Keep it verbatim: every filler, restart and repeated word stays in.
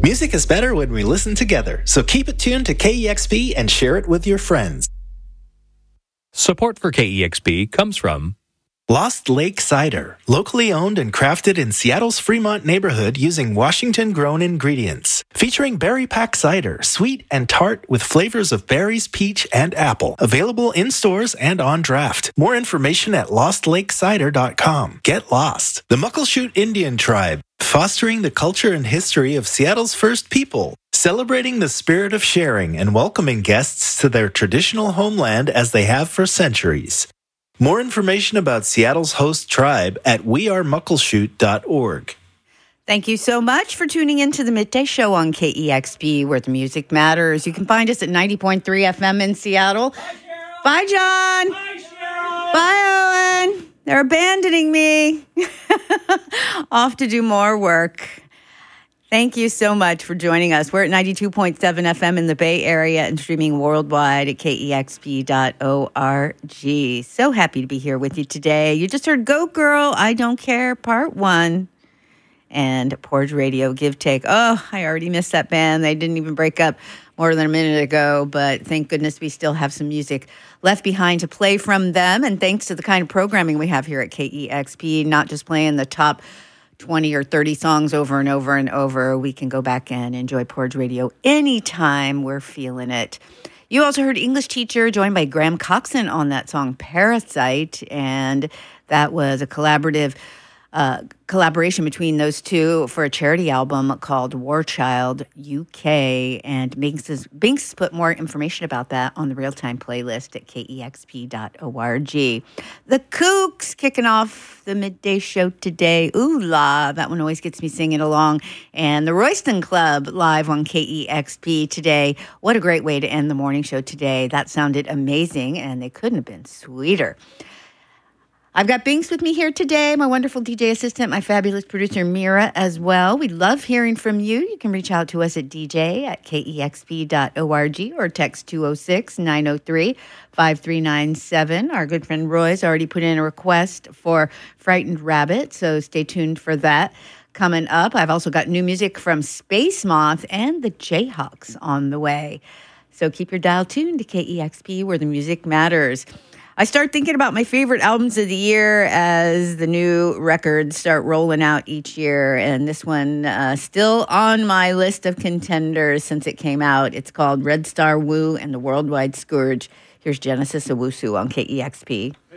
Music is better when we listen together, so keep it tuned to K E X P and share it with your friends. Support for K E X P comes from Lost Lake Cider, locally owned and crafted in Seattle's Fremont neighborhood using Washington-grown ingredients. Featuring berry pack cider, sweet and tart with flavors of berries, peach, and apple. Available in stores and on draft. More information at lost lake cider dot com. Get lost. The Muckleshoot Indian Tribe, fostering the culture and history of Seattle's first people. Celebrating the spirit of sharing and welcoming guests to their traditional homeland as they have for centuries. More information about Seattle's host tribe at we are muckleshoot dot org. Thank you so much for tuning in to the Midday Show on K E X P, where the music matters. You can find us at ninety point three F M in Seattle. Bye, John. Bye, Cheryl. Bye, Owen. They're abandoning me. Off to do more work. Thank you so much for joining us. We're at ninety-two point seven F M in the Bay Area and streaming worldwide at K E X P dot org. So happy to be here with you today. You just heard Go Girl, I Don't Care, Part one. And Porge Radio, Give Take. Oh, I already missed that band. They didn't even break up more than a minute ago, but thank goodness we still have some music left behind to play from them. And thanks to the kind of programming we have here at K E X P, not just playing the top twenty or thirty songs over and over and over. We can go back and enjoy Porge Radio anytime we're feeling it. You also heard English Teacher joined by Graham Coxon on that song Parasite, and that was a collaborative uh, collaboration between those two for a charity album called War Child U K, and Binks has, Binks put more information about that on the real-time playlist at K E X P dot org. The Kooks kicking off the midday show today. Ooh la, that one always gets me singing along. And the Royston Club live on K E X P today. What a great way to end the morning show today. That sounded amazing, and they couldn't have been sweeter. I've got Binks with me here today, my wonderful D J assistant, my fabulous producer, Mira, as well. We love hearing from you. You can reach out to us at D J at K E X P dot org or text two oh six, nine oh three, five three nine seven. Our good friend Roy's already put in a request for Frightened Rabbit, so stay tuned for that. Coming up, I've also got new music from Space Moth and the Jayhawks on the way. So keep your dial tuned to K E X P, where the music matters. I start thinking about my favorite albums of the year as the new records start rolling out each year. And this one uh, still on my list of contenders since it came out. It's called Red Star Woo and the Worldwide Scourge. Here's Genesis Owusu on K E X P.